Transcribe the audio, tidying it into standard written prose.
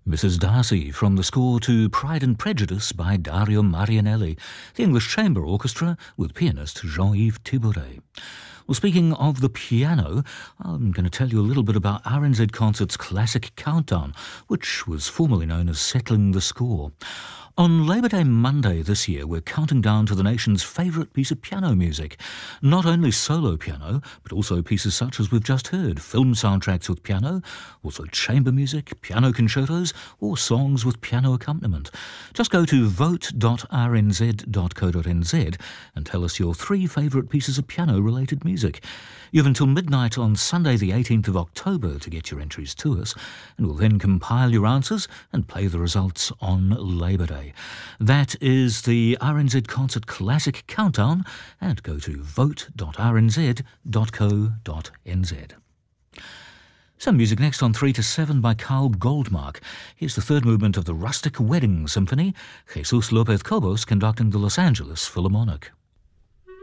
Mrs. Darcy from the score to Pride and Prejudice by Dario Marianelli, the English Chamber Orchestra with pianist Jean-Yves Thibaudet. Well, speaking of the piano, I'm going to tell you a little bit about RNZ Concert's Classic Countdown, which was formerly known as Settling the Score. On Labour Day Monday this year, we're counting down to the nation's favourite piece of piano music. Not only solo piano, but also pieces such as we've just heard, film soundtracks with piano, also chamber music, piano concertos, or songs with piano accompaniment. Just go to vote.rnz.co.nz and tell us your 3 favourite pieces of piano-related music. You have until midnight on Sunday the 18th of October to get your entries to us, and we'll then compile your answers and play the results on Labour Day. That is the RNZ Concert Classic Countdown, and go to vote.rnz.co.nz. Some music next on 3 to 7 by Carl Goldmark. Here's the third movement of the Rustic Wedding Symphony, Jesus Lopez Cobos conducting the Los Angeles Philharmonic.